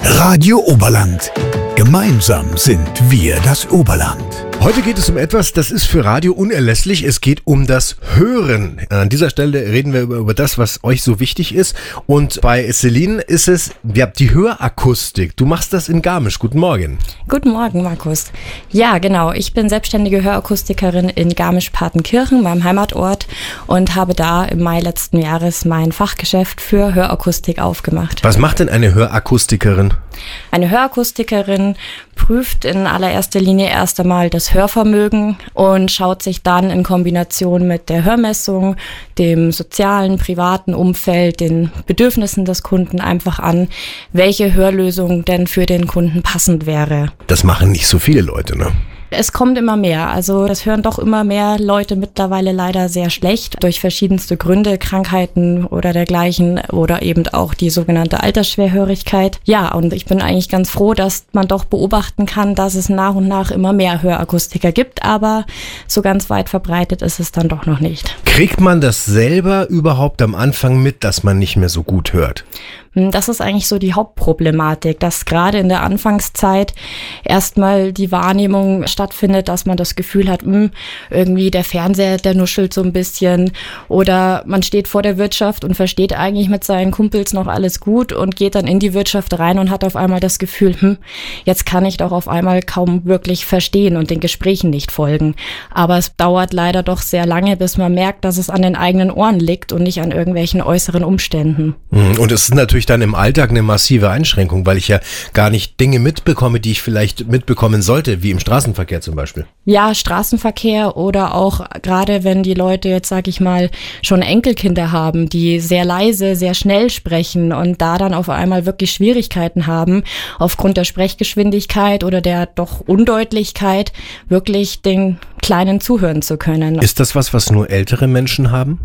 Radio Oberland. Gemeinsam sind wir das Oberland. Heute geht es um etwas, das ist für Radio unerlässlich. Es geht um das Hören. An dieser Stelle reden wir über das, was euch so wichtig ist. Und bei Celine ist es die Hörakustik. Du machst das in Garmisch. Guten Morgen. Guten Morgen, Markus. Ja, genau. Ich bin selbstständige Hörakustikerin in Garmisch-Partenkirchen, meinem Heimatort, und habe da im Mai letzten Jahres mein Fachgeschäft für Hörakustik aufgemacht. Was macht denn eine Hörakustikerin? Eine Hörakustikerin prüft in allererster Linie erst einmal das Hörvermögen und schaut sich dann in Kombination mit der Hörmessung, dem sozialen, privaten Umfeld, den Bedürfnissen des Kunden einfach an, welche Hörlösung denn für den Kunden passend wäre. Das machen nicht so viele Leute, ne? Es kommt immer mehr. Also das hören doch immer mehr Leute mittlerweile leider sehr schlecht durch verschiedenste Gründe, Krankheiten oder dergleichen oder eben auch die sogenannte Altersschwerhörigkeit. Ja, und ich bin eigentlich ganz froh, dass man doch beobachten kann, dass es nach und nach immer mehr Hörakustiker gibt, aber so ganz weit verbreitet ist es dann doch noch nicht. Kriegt man das selber überhaupt am Anfang mit, dass man nicht mehr so gut hört? Das ist eigentlich so die Hauptproblematik, dass gerade in der Anfangszeit erstmal die Wahrnehmung stattfindet, dass man das Gefühl hat, irgendwie der Fernseher, der nuschelt so ein bisschen, oder man steht vor der Wirtschaft und versteht eigentlich mit seinen Kumpels noch alles gut und geht dann in die Wirtschaft rein und hat auf einmal das Gefühl, jetzt kann ich doch auf einmal kaum wirklich verstehen und den Gesprächen nicht folgen. Aber es dauert leider doch sehr lange, bis man merkt, dass es an den eigenen Ohren liegt und nicht an irgendwelchen äußeren Umständen. Und es ist natürlich dann im Alltag eine massive Einschränkung, weil ich ja gar nicht Dinge mitbekomme, die ich vielleicht mitbekommen sollte, wie im Straßenverkehr zum Beispiel. Ja, Straßenverkehr oder auch gerade wenn die Leute jetzt, sag ich mal, schon Enkelkinder haben, die sehr leise, sehr schnell sprechen und da dann auf einmal wirklich Schwierigkeiten haben, aufgrund der Sprechgeschwindigkeit oder der doch Undeutlichkeit wirklich den Kleinen zuhören zu können. Ist das was nur ältere Menschen haben?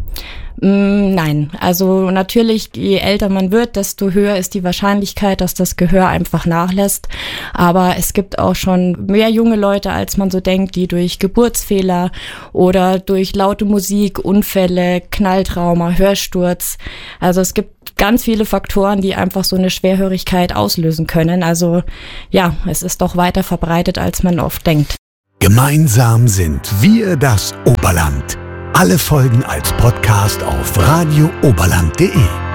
Nein, also natürlich, je älter man wird, desto höher ist die Wahrscheinlichkeit, dass das Gehör einfach nachlässt. Aber es gibt auch schon mehr junge Leute, als man so denkt, die durch Geburtsfehler oder durch laute Musik, Unfälle, Knalltrauma, Hörsturz, also es gibt ganz viele Faktoren, die einfach so eine Schwerhörigkeit auslösen können. Also ja, es ist doch weiter verbreitet, als man oft denkt. Gemeinsam sind wir das Oberland. Alle Folgen als Podcast auf radiooberland.de.